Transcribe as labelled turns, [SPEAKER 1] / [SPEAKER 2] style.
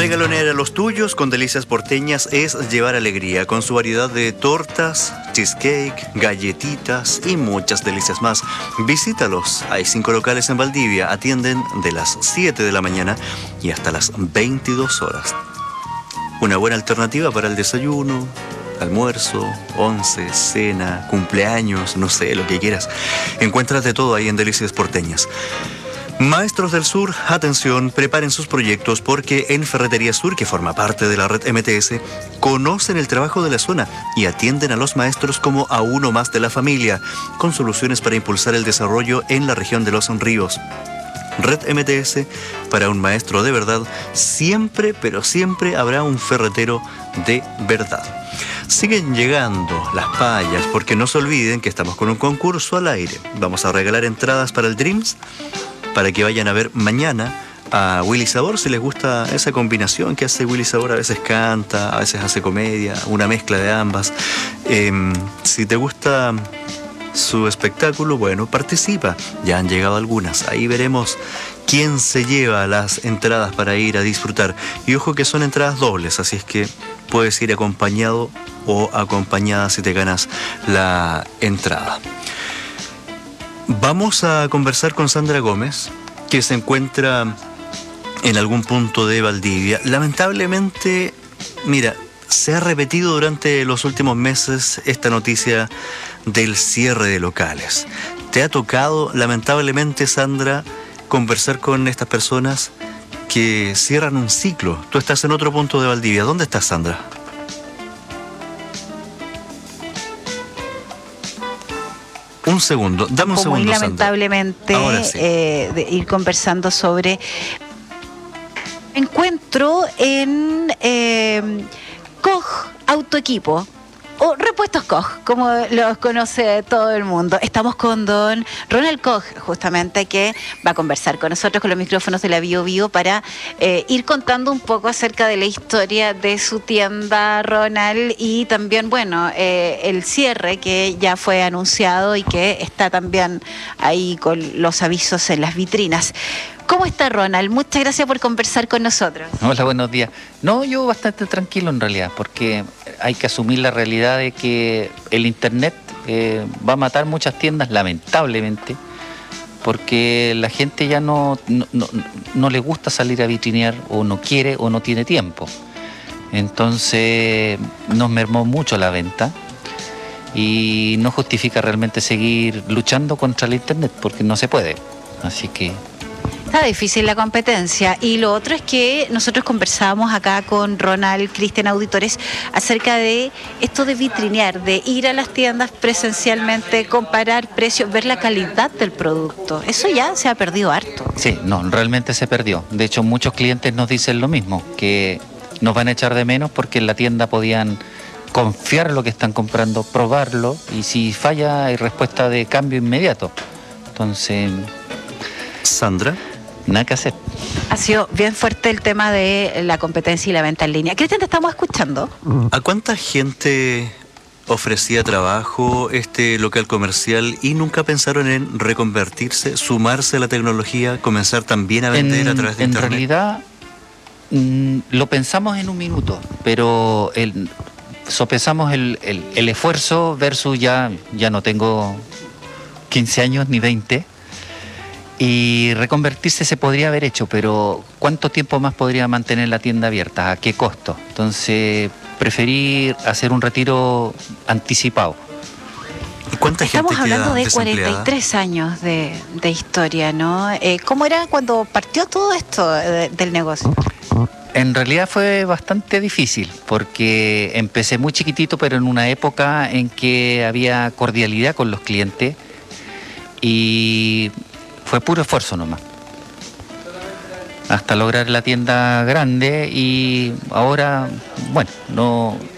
[SPEAKER 1] Regalonear a los tuyos con delicias porteñas es llevar alegría, con su variedad de tortas, cheesecake, galletitas y muchas delicias más. Visítalos, hay 5 locales en Valdivia, atienden de las 7 de la mañana y hasta las 22 horas. Una buena alternativa para el desayuno, almuerzo, once, cena, cumpleaños, no sé, lo que quieras. Encuentras de todo ahí en Delicias Porteñas. Maestros del Sur, atención, preparen sus proyectos porque en Ferretería Sur, que forma parte de la red MTS, conocen el trabajo de la zona y atienden a los maestros como a uno más de la familia, con soluciones para impulsar el desarrollo en la región de los ríos. Red MTS, para un maestro de verdad, siempre, pero siempre habrá un ferretero de verdad. Siguen llegando las payas, porque no se olviden que estamos con un concurso al aire. Vamos a regalar entradas para el Dreams, para que vayan a ver mañana a Willy Sabor, si les gusta esa combinación que hace Willy Sabor. A veces canta, a veces hace comedia, una mezcla de ambas. Si te gusta su espectáculo, bueno, participa. Ya han llegado algunas. Ahí veremos quién se lleva las entradas para ir a disfrutar. Y ojo que son entradas dobles, así es que puedes ir acompañado o acompañada si te ganas la entrada. Vamos a conversar con Sandra Gómez, que se encuentra en algún punto de Valdivia. Lamentablemente, mira, se ha repetido durante los últimos meses esta noticia del cierre de locales. ¿Te ha tocado, lamentablemente, Sandra, conversar con estas personas que cierran un ciclo? Tú estás en otro punto de Valdivia. ¿Dónde estás, Sandra? Un segundo, dame un segundo,
[SPEAKER 2] muy lamentablemente,
[SPEAKER 1] sí.
[SPEAKER 2] De ir conversando sobre... Encuentro en Koch Autoequipo, o Repuestos Koch, como los conoce todo el mundo. Estamos con don Ronald Koch, justamente, que va a conversar con nosotros con los micrófonos de la Bio Bio para ir contando un poco acerca de la historia de su tienda, Ronald, y también, bueno, el cierre que ya fue anunciado y que está también ahí con los avisos en las vitrinas. ¿Cómo está, Ronald? Muchas gracias por conversar con nosotros.
[SPEAKER 3] Hola, buenos días. No, yo bastante tranquilo en realidad, porque hay que asumir la realidad de que el Internet va a matar muchas tiendas, lamentablemente, porque la gente ya no le gusta salir a vitrinear, o no quiere, o no tiene tiempo. Entonces nos mermó mucho la venta y no justifica realmente seguir luchando contra el Internet, porque no se puede. Así que...
[SPEAKER 2] Está difícil la competencia. Y lo otro es que nosotros conversábamos acá con Ronald, Cristian Auditores, acerca de esto de vitrinear, de ir a las tiendas presencialmente, comparar precios, ver la calidad del producto. Eso ya se ha perdido harto.
[SPEAKER 3] Sí, no, realmente se perdió. De hecho, muchos clientes nos dicen lo mismo, que nos van a echar de menos porque en la tienda podían confiar en lo que están comprando, probarlo, y si falla hay respuesta de cambio inmediato. Entonces...
[SPEAKER 1] Sandra,
[SPEAKER 3] nada que hacer.
[SPEAKER 2] Ha sido bien fuerte el tema de la competencia y la venta en línea. Cristian, te estamos escuchando.
[SPEAKER 1] ¿A cuánta gente ofrecía trabajo este local comercial y nunca pensaron en reconvertirse, sumarse a la tecnología, comenzar también a vender a través de Internet?
[SPEAKER 3] En realidad, lo pensamos en un minuto, pero sopesamos el esfuerzo versus ya no tengo 15 años ni 20. Y reconvertirse se podría haber hecho, pero ¿cuánto tiempo más podría mantener la tienda abierta? ¿A qué costo? Entonces, preferí hacer un retiro anticipado.
[SPEAKER 1] ¿Y cuánta gente
[SPEAKER 2] Estamos hablando de
[SPEAKER 1] desempleada?
[SPEAKER 2] 43 años de historia, ¿no? ¿Cómo era cuando partió todo esto del negocio?
[SPEAKER 3] En realidad fue bastante difícil, porque empecé muy chiquitito, pero en una época en que había cordialidad con los clientes y... fue puro esfuerzo nomás, hasta lograr la tienda grande, y ahora, bueno, no